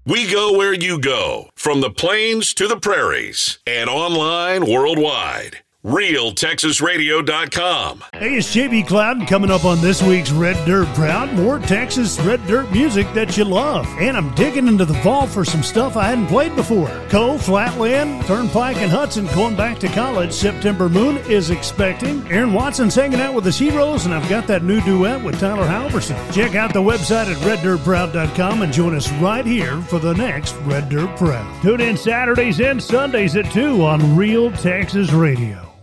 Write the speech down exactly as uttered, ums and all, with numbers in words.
We go where you go, from the plains to the prairies, and online worldwide. Real Texas Radio dot com. Hey, it's J B Cloud coming up on this week's Red Dirt Proud. More Texas Red Dirt music that you love. And I'm digging into the vault for some stuff I hadn't played before. Cole, Flatland, Turnpike, and Hudson going back to college. September Moon is expecting. Aaron Watson's hanging out with his heroes, and I've got that new duet with Tyler Halverson. Check out the website at red dirt proud dot com and join us right here for the next Red Dirt Proud. Tune in Saturdays and Sundays at two on Real Texas Radio.